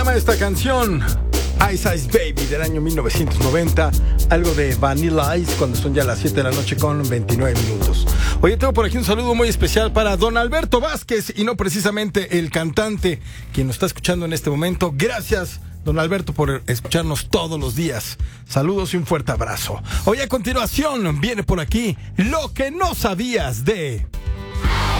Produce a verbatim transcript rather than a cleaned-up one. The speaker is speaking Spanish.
Llama esta canción Ice Ice Baby del año mil novecientos noventa, algo de Vanilla Ice, cuando son ya las siete de la noche con veintinueve minutos. Oye, tengo por aquí un saludo muy especial para don Alberto Vázquez, y no precisamente el cantante quien nos está escuchando en este momento. Gracias, don Alberto, por escucharnos todos los días. Saludos y un fuerte abrazo. Hoy a continuación viene por aquí lo que no sabías de...